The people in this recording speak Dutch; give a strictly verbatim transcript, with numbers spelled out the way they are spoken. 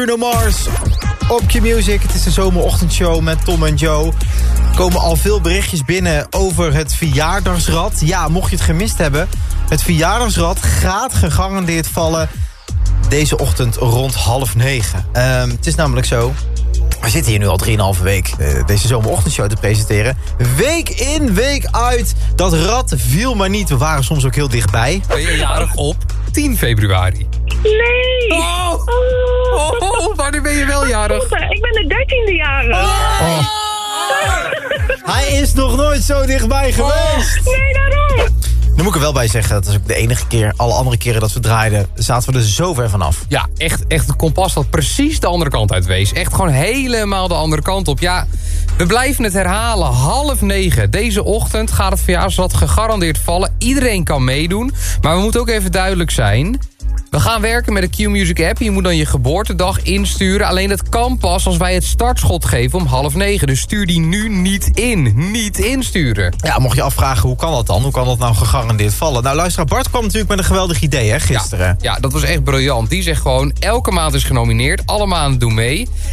Bruno Mars op Q-Music. Het is de zomerochtendshow met Tom en Joe. Er komen al veel berichtjes binnen over het verjaardagsrad. Ja, mocht je het gemist hebben, het verjaardagsrad gaat gegarandeerd vallen deze ochtend rond half negen. Um, het is namelijk zo, we zitten hier nu al drieënhalve week uh, deze zomerochtendshow te presenteren. Week in, week uit. Dat rad viel maar niet. We waren soms ook heel dichtbij. Ben je jarig op tien februari? Nee! Oh! Oh. Oh, oh, wanneer ben je wel jarig? Ik ben de dertiende jarig. Oh. Hij is nog nooit zo dichtbij geweest. Nee, daarom. Nu moet ik er wel bij zeggen, dat is ook de enige keer. Alle andere keren dat we draaiden, zaten we er zo ver vanaf. Ja, echt, echt het kompas dat precies de andere kant uit wees. Echt gewoon helemaal de andere kant op. Ja, we blijven het herhalen. Half negen. Deze ochtend gaat het verjaarsrad gegarandeerd vallen. Iedereen kan meedoen. Maar we moeten ook even duidelijk zijn. We gaan werken met de Q-Music app. Je moet dan je geboortedag insturen. Alleen dat kan pas als wij het startschot geven om half negen. Dus stuur die nu niet in. Niet insturen. Ja, mocht je afvragen, hoe kan dat dan? Hoe kan dat nou gegarandeerd vallen? Nou, luisteraar Bart kwam natuurlijk met een geweldig idee, hè, gisteren. Ja, ja, dat was echt briljant. Die zegt gewoon, elke maand is genomineerd. Alle maanden doen mee.